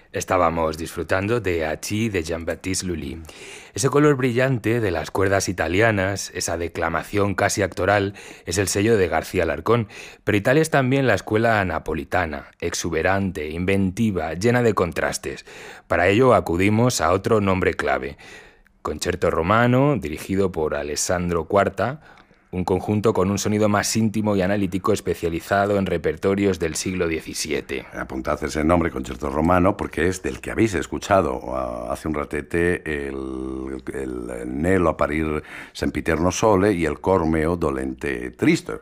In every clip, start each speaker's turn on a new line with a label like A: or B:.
A: Estábamos disfrutando de Achi de Jean-Baptiste Lully. Ese color brillante de las cuerdas italianas, esa declamación casi actoral, es el sello de García Alarcón, pero Italia es también la escuela napolitana, exuberante, inventiva, llena de contrastes. Para ello acudimos a otro nombre clave, Concerto Romano, dirigido por Alessandro Quarta, un conjunto con un sonido más íntimo y analítico especializado en repertorios del siglo XVII.
B: Apuntad ese nombre, Concerto Romano, porque es del que habéis escuchado hace un ratete el Nelo a parir sempiterno sole y el Cormeo dolente triste,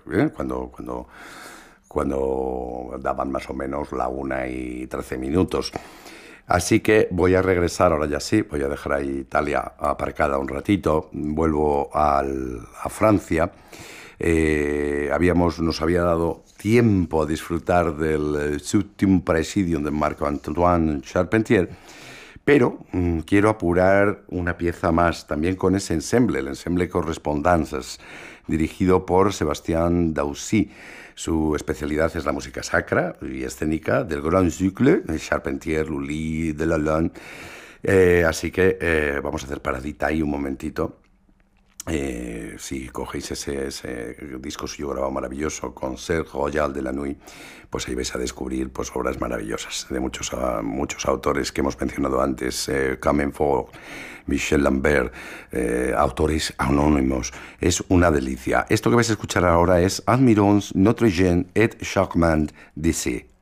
B: cuando daban más o menos la 1:13. Así que voy a regresar, ahora ya sí, voy a dejar ahí Italia aparcada un ratito, vuelvo a Francia. Nos había dado tiempo a disfrutar del Subtum Praesidium de Marc-Antoine Charpentier, pero quiero apurar una pieza más, también con ese ensemble, el ensemble Correspondances, dirigido por Sébastien Daousy. Su especialidad es la música sacra y escénica del Grand Cycle, de Charpentier, Lully, Delalande. Así que vamos a hacer paradita ahí un momentito. Si cogéis ese disco suyo grabado maravilloso, Concert Royal de la Nuit, pues ahí vais a descubrir pues, obras maravillosas de muchos autores que hemos mencionado antes, Camenfort, Michel Lambert, autores anónimos. Es una delicia. Esto que vais a escuchar ahora es Admirons, Notre Dame et Charmant d'Essai.